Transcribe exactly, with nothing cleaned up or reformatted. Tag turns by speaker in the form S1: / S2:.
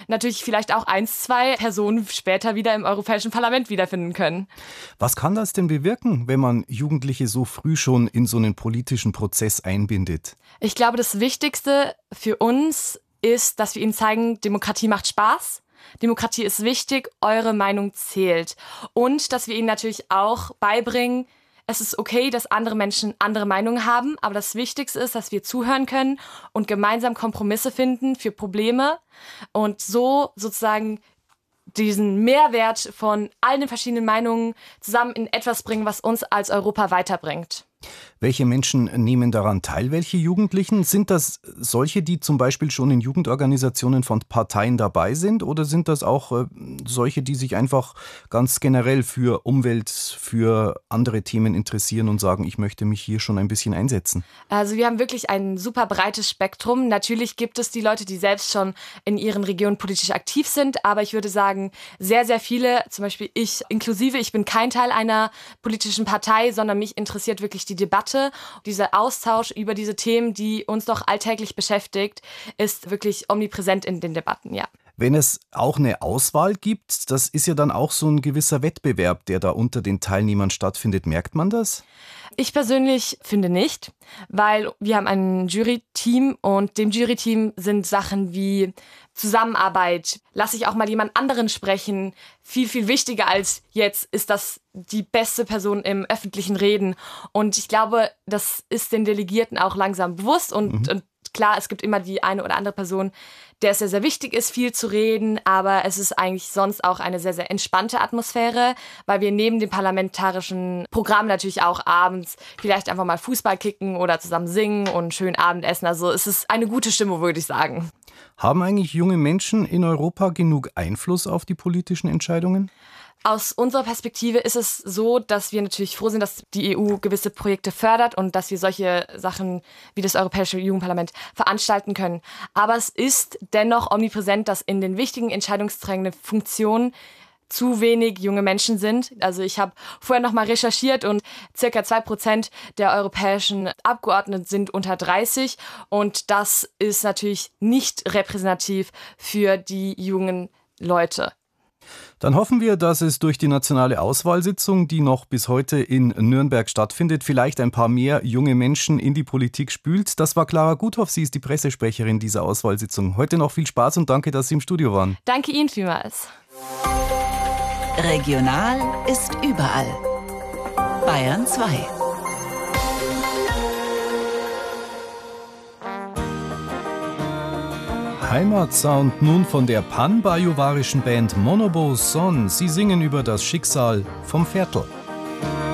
S1: natürlich vielleicht auch eins, zwei Personen später wieder im Europäischen Parlament wiederfinden können.
S2: Was kann das denn bewirken, wenn man Jugendliche so früh schon in so einen politischen Prozess einbindet?
S1: Ich glaube, das Wichtigste für uns ist, dass wir ihnen zeigen, Demokratie macht Spaß. Demokratie ist wichtig, eure Meinung zählt. Und dass wir ihnen natürlich auch beibringen, es ist okay, dass andere Menschen andere Meinungen haben, aber das Wichtigste ist, dass wir zuhören können und gemeinsam Kompromisse finden für Probleme und so sozusagen diesen Mehrwert von allen den verschiedenen Meinungen zusammen in etwas bringen, was uns als Europa weiterbringt.
S2: Welche Menschen nehmen daran teil? Welche Jugendlichen? Sind das solche, die zum Beispiel schon in Jugendorganisationen von Parteien dabei sind? Oder sind das auch äh, solche, die sich einfach ganz generell für Umwelt, für andere Themen interessieren und sagen, ich möchte mich hier schon ein bisschen einsetzen?
S1: Also wir haben wirklich ein super breites Spektrum. Natürlich gibt es die Leute, die selbst schon in ihren Regionen politisch aktiv sind. Aber ich würde sagen, sehr, sehr viele, zum Beispiel ich inklusive, ich bin kein Teil einer politischen Partei, sondern mich interessiert wirklich die Debatte. Dieser Austausch über diese Themen, die uns doch alltäglich beschäftigt, ist wirklich omnipräsent in den Debatten, ja.
S2: Wenn es auch eine Auswahl gibt, das ist ja dann auch so ein gewisser Wettbewerb, der da unter den Teilnehmern stattfindet. Merkt man das?
S1: Ich persönlich finde nicht, weil wir haben ein Jury-Team und dem Jury-Team sind Sachen wie Zusammenarbeit, lasse ich auch mal jemand anderen sprechen, viel, viel wichtiger als jetzt ist das die beste Person im öffentlichen Reden. Und ich glaube, das ist den Delegierten auch langsam bewusst und, mhm. und klar, es gibt immer die eine oder andere Person, der es sehr, sehr wichtig ist, viel zu reden, aber es ist eigentlich sonst auch eine sehr, sehr entspannte Atmosphäre, weil wir neben dem parlamentarischen Programm natürlich auch abends vielleicht einfach mal Fußball kicken oder zusammen singen und einen schönen Abend essen. Also es ist eine gute Stimmung, würde ich sagen.
S2: Haben eigentlich junge Menschen in Europa genug Einfluss auf die politischen Entscheidungen?
S1: Aus unserer Perspektive ist es so, dass wir natürlich froh sind, dass die E U gewisse Projekte fördert und dass wir solche Sachen wie das Europäische Jugendparlament veranstalten können. Aber es ist dennoch omnipräsent, dass in den wichtigen entscheidungsträgenden Funktionen zu wenig junge Menschen sind. Also ich habe vorher noch mal recherchiert und circa zwei Prozent der europäischen Abgeordneten sind unter dreißig und das ist natürlich nicht repräsentativ für die jungen Leute.
S2: Dann hoffen wir, dass es durch die nationale Auswahlsitzung, die noch bis heute in Nürnberg stattfindet, vielleicht ein paar mehr junge Menschen in die Politik spült. Das war Clara Guthoff, sie ist die Pressesprecherin dieser Auswahlsitzung. Heute noch viel Spaß und danke, dass Sie im Studio waren.
S1: Danke Ihnen vielmals.
S3: Regional ist überall. Bayern zwei.
S2: Heimatsound nun von der pan-bajuwarischen Band Monobo Son. Sie singen über das Schicksal vom Viertel.